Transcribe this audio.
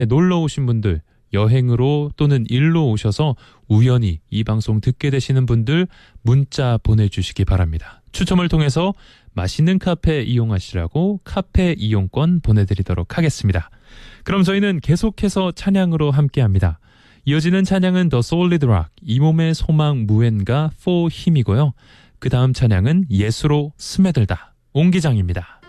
놀러 오신 분들, 여행으로 또는 일로 오셔서 우연히 이 방송 듣게 되시는 분들 문자 보내주시기 바랍니다. 추첨을 통해서 맛있는 카페 이용하시라고 카페 이용권 보내드리도록 하겠습니다. 그럼 저희는 계속해서 찬양으로 함께합니다. 이어지는 찬양은 The Solid Rock, 이 몸의 소망 무엔가 For 힘이고요. 그 다음 찬양은 예수로 스며들다, 옹기장입니다.